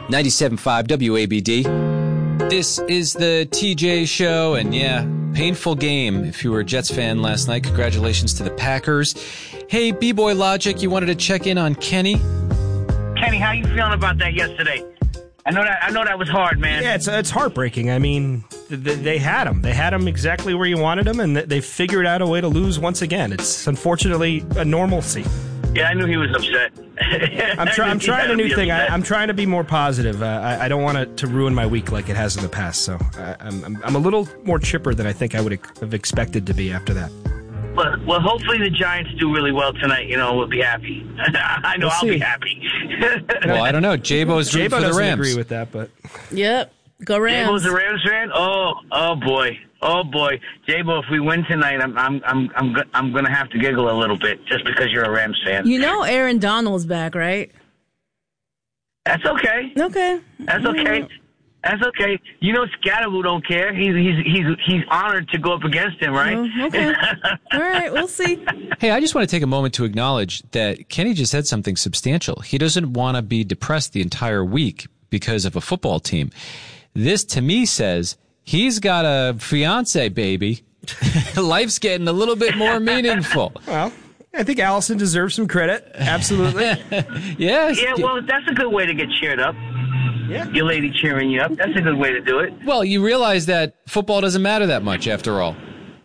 97.5 WABD. This is the TJ Show, and yeah, painful game. If you were a Jets fan last night, congratulations to the Packers. Hey, B-Boy Logic, you wanted to check in on Kenny? Kenny, how you feeling about that yesterday? I know that was hard, man. Yeah, it's heartbreaking. I mean, they had him. They had him exactly where you wanted him, and they figured out a way to lose once again. It's unfortunately a normalcy. Yeah, I knew he was upset. I'm trying a new thing. I'm trying to be more positive. I don't want it to ruin my week like it has in the past. So I'm a little more chipper than I think I would have expected to be after that. Well, hopefully the Giants do really well tonight. You know, we'll be happy. I know I'll be happy. Well, I don't know. J-Bo's rooting for the Rams. Doesn't agree with that, but yep, go Rams. J-Bo's a Rams fan. Oh boy, J-Bo. If we win tonight, I'm gonna have to giggle a little bit just because you're a Rams fan. You know, Aaron Donald's back, right? That's okay. Okay. That's okay. That's okay. You know, Scatteroo don't care. He's honored to go up against him, right? Okay. All right, we'll see. Hey, I just want to take a moment to acknowledge that Kenny just said something substantial. He doesn't want to be depressed the entire week because of a football team. This, to me, says he's got a fiance, baby. Life's getting a little bit more meaningful. Well, I think Allison deserves some credit. Absolutely. Yes. Yeah, well, that's a good way to get cheered up. Yeah. Your lady cheering you up. That's a good way to do it. Well, you realize that football doesn't matter that much after all.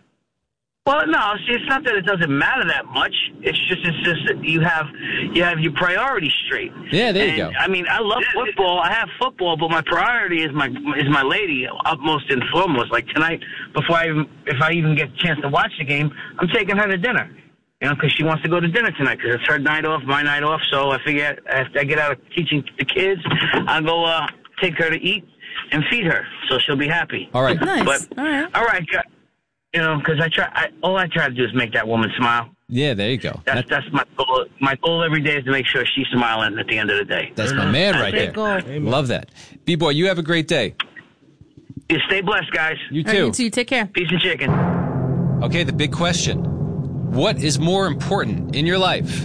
Well, no, see, it's not that it doesn't matter that much. It's just that you have your priorities straight. Yeah, there you go. I mean, I love football. I have football, but my priority is my lady, upmost and foremost. Like tonight, if I even get a chance to watch the game, I'm taking her to dinner. You know, because she wants to go to dinner tonight because it's her night off, my night off. So I figure after I get out of teaching the kids, I'll go take her to eat and feed her, so she'll be happy. All right. Nice. But, all right. You know, because all I try to do is make that woman smile. Yeah, there you go. That's my goal. My goal every day is to make sure she's smiling at the end of the day. That's my man right there. Love that. B-Boy, you have a great day. You stay blessed, guys. You too. Right, you too. Take care. Peace and chicken. Okay, the big question. What is more important in your life?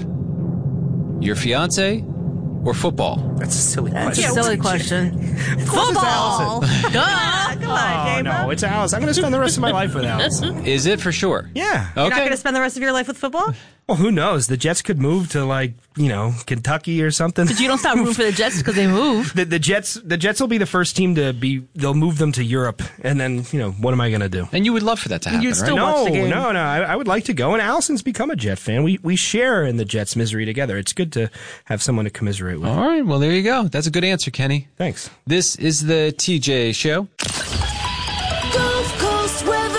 Your fiance or football? That's a silly question. That's a silly question. Football! Come on, J-Bo. No, it's Allison. I'm going to spend the rest of my life with Allison. Is it for sure? Yeah. You're not Okay. going to spend the rest of your life with football? Well, who knows? The Jets could move to, Kentucky or something. But you don't stop rooting for the Jets because they move. The Jets will be the first team they'll move them to Europe. And then, what am I going to do? And you would love for that to happen, You'd right? still watch the game. No. I would like to go. And Allison's become a Jet fan. We share in the Jets' misery together. It's good to have someone to commiserate with. All right, well, there you go. That's a good answer, Kenny. Thanks. This is the TJ Show. Gulf Coast weather.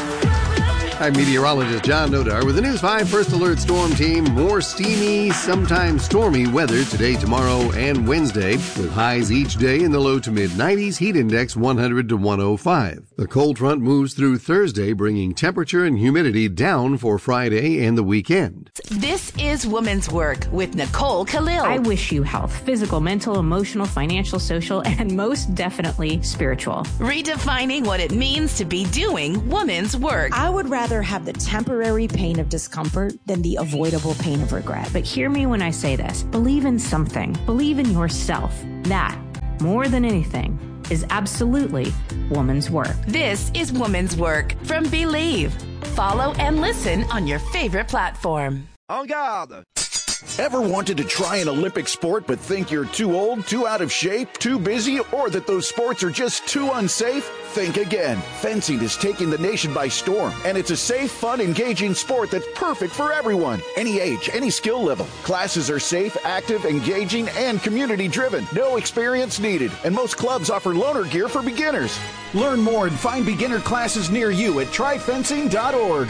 I'm meteorologist John Nodar with the News 5 First Alert Storm Team. More steamy, sometimes stormy weather today, tomorrow, and Wednesday, with highs each day in the low to mid-90s, heat index 100 to 105. The cold front moves through Thursday, bringing temperature and humidity down for Friday and the weekend. This is Woman's Work with Nicole Khalil. I wish you health, physical, mental, emotional, financial, social, and most definitely spiritual. Redefining what it means to be doing woman's work. I would rather have the temporary pain of discomfort than the avoidable pain of regret. But hear me when I say this. Believe in something. Believe in yourself. That, more than anything, is absolutely woman's work. This is Woman's Work from Believe. Follow and listen on your favorite platform. En garde! Ever wanted to try an Olympic sport but think you're too old, too out of shape, too busy, or that those sports are just too unsafe? Think again. Fencing is taking the nation by storm, and it's a safe, fun, engaging sport that's perfect for everyone. Any age, any skill level. Classes are safe, active, engaging, and community-driven. No experience needed, and most clubs offer loaner gear for beginners. Learn more and find beginner classes near you at tryfencing.org.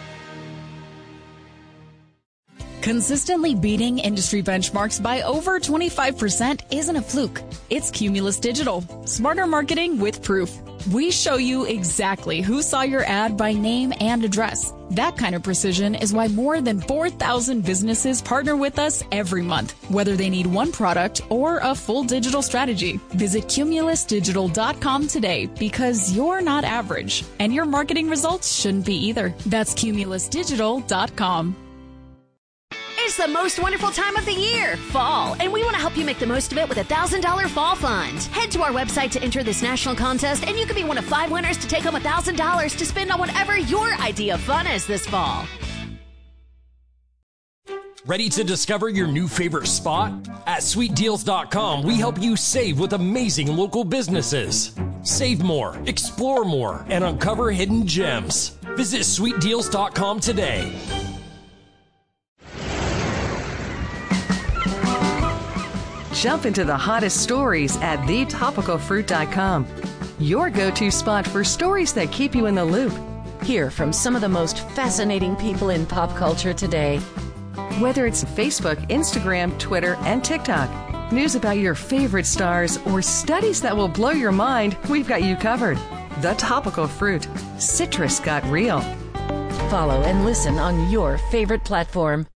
Consistently beating industry benchmarks by over 25% isn't a fluke. It's Cumulus Digital. Smarter marketing with proof. We show you exactly who saw your ad by name and address. That kind of precision is why more than 4,000 businesses partner with us every month, whether they need one product or a full digital strategy. Visit cumulusdigital.com today because you're not average, and your marketing results shouldn't be either. That's cumulusdigital.com. It's the most wonderful time of the year, fall, and we want to help you make the most of it with a $1,000 fall fund. Head to our website to enter this national contest, and you could be one of 5 winners to take home $1,000 to spend on whatever your idea of fun is this fall. Ready to discover your new favorite spot? At sweetdeals.com, we help you save with amazing local businesses. Save more, explore more, and uncover hidden gems. Visit sweetdeals.com today. Jump into the hottest stories at thetopicalfruit.com. Your go-to spot for stories that keep you in the loop. Hear from some of the most fascinating people in pop culture today. Whether it's Facebook, Instagram, Twitter, and TikTok, news about your favorite stars, or studies that will blow your mind, we've got you covered. The Topical Fruit. Citrus got real. Follow and listen on your favorite platform.